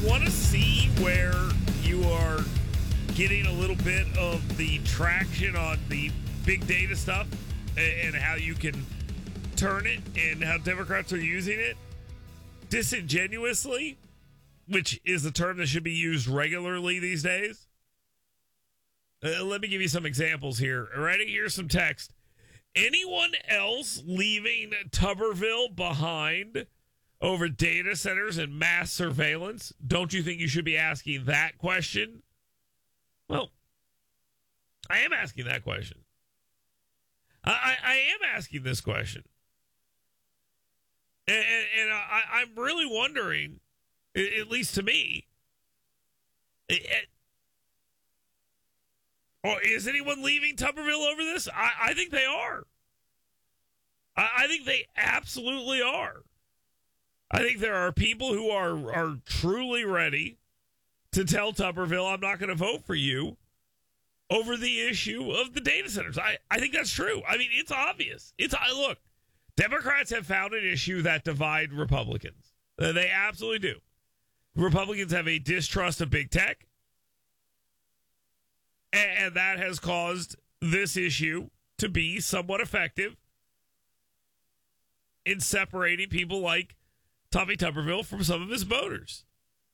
want to see where you are getting a little bit of the traction on the big data stuff and how you can turn it and how Democrats are using it disingenuously, which is a term that should be used regularly these days. Let me give you some examples here. Ready? Here's some text. Anyone else leaving Tuberville behind over data centers and mass surveillance? Don't you think you should be asking that question? Well, I am asking that question. I am asking this question. And I'm really wondering, at least to me, is anyone leaving Tuberville over this? I think they are. I think they absolutely are. I think there are people who are truly ready to tell Tuberville, I'm not going to vote for you over the issue of the data centers. I think that's true. I mean, it's obvious. Look, Democrats have found an issue that divide Republicans. They absolutely do. Republicans have a distrust of big tech, and that has caused this issue to be somewhat effective in separating people like Tommy Tuberville from some of his voters.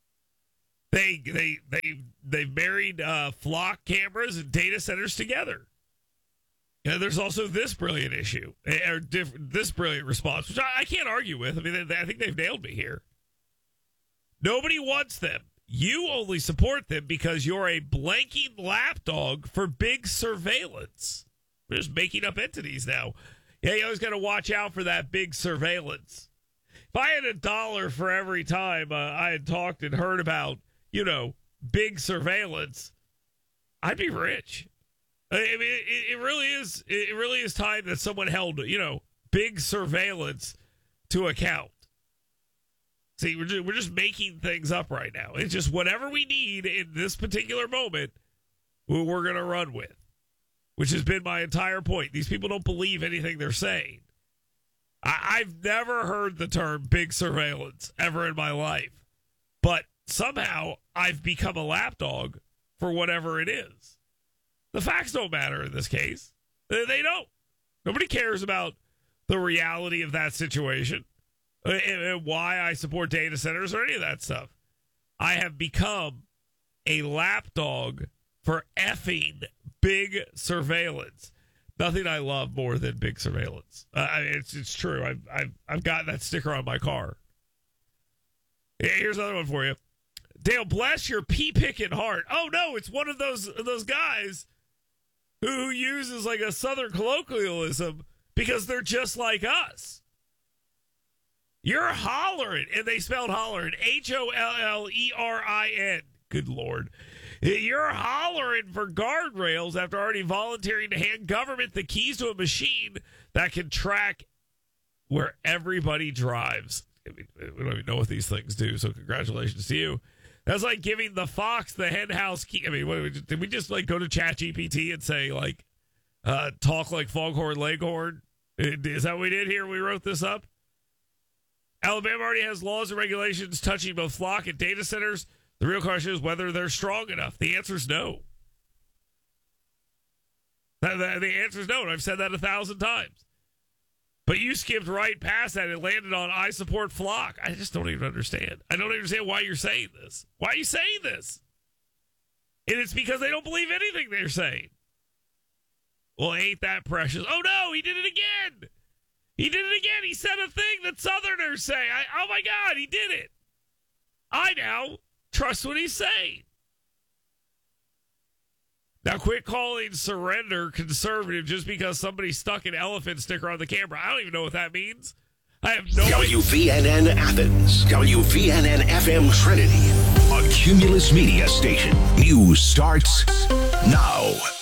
They've married flock cameras and data centers together. And there's also this brilliant issue, or this brilliant response, which I can't argue with. I mean, I think they've nailed me here. Nobody wants them. You only support them because you're a blanking lapdog for big surveillance. We're just making up entities now. Yeah, you always got to watch out for that big surveillance. If I had $1 for every time I had talked and heard about, big surveillance, I'd be rich. I mean, it really is. It really is time that someone held, big surveillance to account. See, we're just making things up right now. It's just whatever we need in this particular moment, we're going to run with, which has been my entire point. These people don't believe anything they're saying. I've never heard the term big surveillance ever in my life, but somehow I've become a lapdog for whatever it is. The facts don't matter in this case. They don't. Nobody cares about the reality of that situation and why I support data centers or any of that stuff. I have become a lapdog for effing big surveillance. Nothing I love more than big surveillance. It's true. I've got that sticker on my car. Here's another one for you. Dale, bless your pea-picking heart. Oh, no, it's one of those guys who uses like a Southern colloquialism because they're just like us. You're hollering, and they spelled hollering, Hollerin. Good Lord. You're hollering for guardrails after already volunteering to hand government the keys to a machine that can track where everybody drives. I mean, we don't even know what these things do, so congratulations to you. That's like giving the fox the hen house key. I mean, did we just like go to ChatGPT and say like, talk like Foghorn Leghorn? Is that what we did here when we wrote this up? Alabama already has laws and regulations touching both flock and data centers. The real question is whether they're strong enough. The answer is no. The answer is no, and I've said that 1,000 times. But you skipped right past that and landed on I support flock. I just don't even understand. I don't understand why you're saying this. Why are you saying this? And it's because they don't believe anything they're saying. Well, ain't that precious? Oh, no, he did it again. He did it again. He said a thing that Southerners say. Oh, my God, he did it. I now trust what he's saying. Now, quit calling surrender conservative just because somebody stuck an elephant sticker on the camera. I don't even know what that means. I have no idea. WVNN Athens, WVNN FM Trinity, a Cumulus Media station. News starts now.